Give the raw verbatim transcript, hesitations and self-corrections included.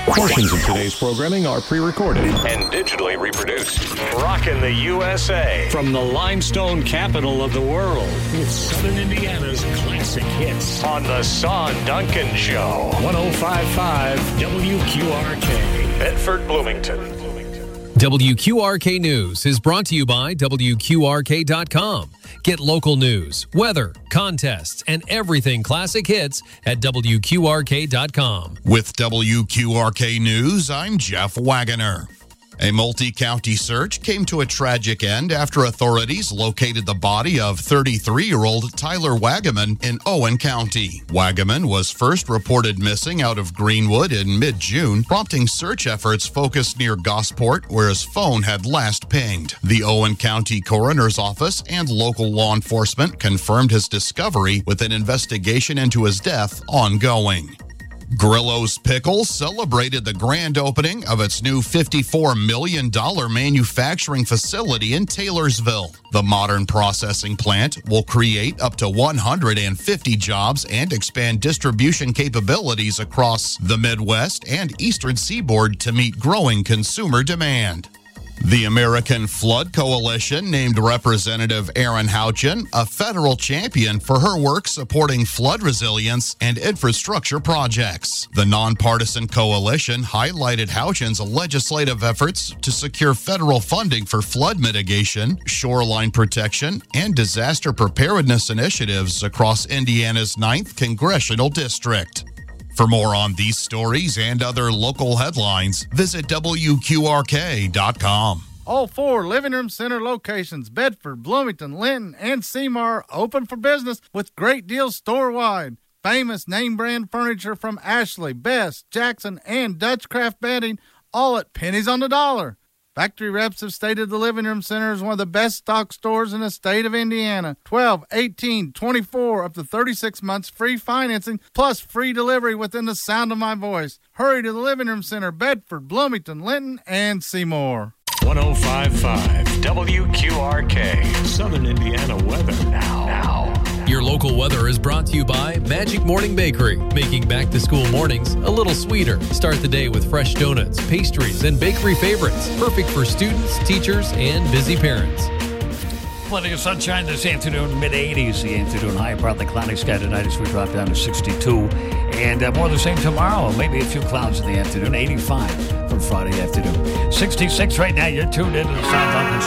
Portions of today's programming are pre-recorded and digitally reproduced. Rockin' the U S A from the limestone capital of the world. It's Southern Indiana's classic hits on the Saw Duncan Show. one oh five point five W Q R K, Bedford, Bloomington. W Q R K News is brought to you by W Q R K dot com. Get local news, weather, contests, and everything classic hits at W Q R K dot com. With W Q R K News, I'm Jeff Wagoner. A multi-county search came to a tragic end after authorities located the body of thirty-three-year-old Tyler Wagaman in Owen County. Wagaman was first reported missing out of Greenwood in mid-June, prompting search efforts focused near Gosport, where his phone had last pinged. The Owen County Coroner's Office and local law enforcement confirmed his discovery, with an investigation into his death ongoing. Grillo's Pickles celebrated the grand opening of its new fifty-four million dollars manufacturing facility in Taylorsville. The modern processing plant will create up to one hundred fifty jobs and expand distribution capabilities across the Midwest and Eastern Seaboard to meet growing consumer demand. The American Flood Coalition named Representative Erin Houchin a federal champion for her work supporting flood resilience and infrastructure projects. The nonpartisan coalition highlighted Houchin's legislative efforts to secure federal funding for flood mitigation, shoreline protection, and disaster preparedness initiatives across Indiana's ninth Congressional District. For more on these stories and other local headlines, visit W Q R K dot com. All four Living Room Center locations, Bedford, Bloomington, Linton, and Seymour, open for business with great deals store-wide. Famous name-brand furniture from Ashley, Best, Jackson, and Dutch Craft Bedding, all at pennies on the dollar. Factory reps have stated the Living Room Center is one of the best stock stores in the state of Indiana. twelve, eighteen, twenty-four, up to thirty-six months free financing, plus free delivery within the sound of my voice. Hurry to the Living Room Center, Bedford, Bloomington, Linton, and Seymour. one oh five point five W Q R K, Southern Indiana weather now. now. Your local weather is brought to you by Magic Morning Bakery, making back-to-school mornings a little sweeter. Start the day with fresh donuts, pastries, and bakery favorites. Perfect for students, teachers, and busy parents. Plenty of sunshine this afternoon, mid-eighties. The afternoon high, partly cloudy sky tonight as we drop down to sixty-two. And uh, more of the same tomorrow. Maybe a few clouds in the afternoon. eighty-five for Friday afternoon. sixty-six right now. You're tuned into the South Duncan